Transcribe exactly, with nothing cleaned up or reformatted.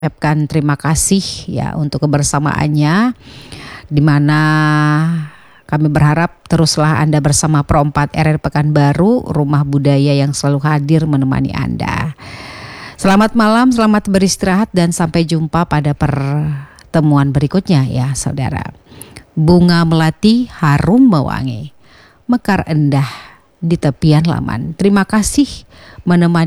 ucapkan terima kasih ya untuk kebersamaannya, di mana kami berharap teruslah Anda bersama Pro empat R R Pekanbaru, rumah budaya yang selalu hadir menemani Anda. Selamat malam, selamat beristirahat, dan sampai jumpa pada pertemuan berikutnya ya saudara. Bunga melati harum mewangi, mekar endah di tepian laman. Terima kasih menemani